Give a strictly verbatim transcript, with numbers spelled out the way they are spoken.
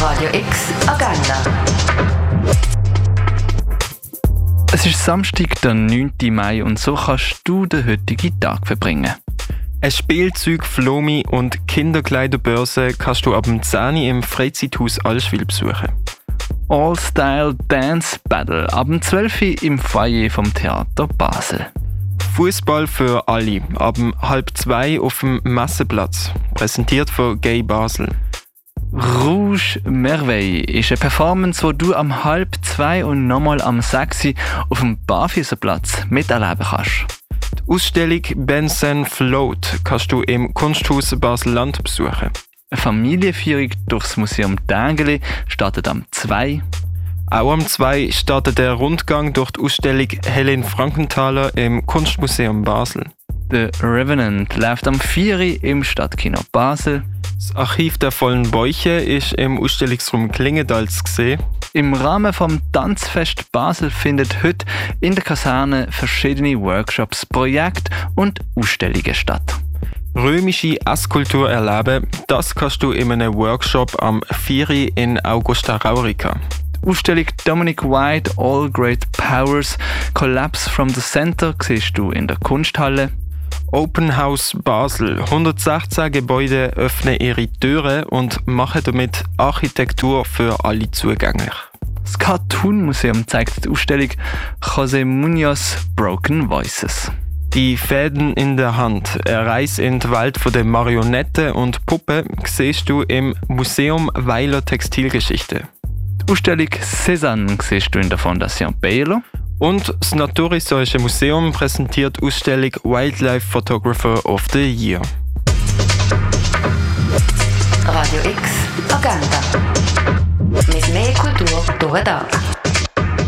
Radio X Agenda. Es ist Samstag, der neunten Mai, und so kannst du den heutigen Tag verbringen. Eine Spielzeug-Flomi- und Kinderkleiderbörse kannst du ab dem zehn Uhr im Freizeithaus Allschwil besuchen. All-Style Dance Battle ab dem zwölf Uhr im Foyer vom Theater Basel. Fußball für alle ab dem halb zwei auf dem Messeplatz, präsentiert von Gay Basel. Rouge Merveille ist eine Performance, die du am halb zwei und nochmal am sechs Uhr auf dem Barfüßerplatz miterleben kannst. Die Ausstellung Benson Float kannst du im Kunsthaus Basel-Land besuchen. Eine Familienführung durchs Museum Dängeli startet am zwei. Auch am zwei startet der Rundgang durch die Ausstellung Helen Frankenthaler im Kunstmuseum Basel. The Revenant läuft am vier Uhr im Stadtkino Basel. Das Archiv der vollen Bäuche ist im Ausstellungsraum Klingendal zu sehen. Im Rahmen vom Tanzfest Basel findet heute in der Kaserne verschiedene Workshops, Projekte und Ausstellungen statt. Römische Esskultur erleben, das kannst du in einem Workshop am vier Uhr in Augusta Raurica. Die Ausstellung Dominic White All Great Powers Collapse from the Center siehst du in der Kunsthalle. Open House Basel. hundertsechzehn Gebäude öffnen ihre Türen und machen damit Architektur für alle zugänglich. Das Cartoon Museum zeigt die Ausstellung José Muñoz Broken Voices. Die Fäden in der Hand. Eine Reise in die Welt der Marionetten und Puppen siehst du im Museum Weiler Textilgeschichte. Die Ausstellung Cézanne siehst du in der Fondation Baylor. Und das Naturhistorische Museum präsentiert die Ausstellung Wildlife Photographer of the Year. Radio X Agenda. Mit mehr Kultur durch den Tag.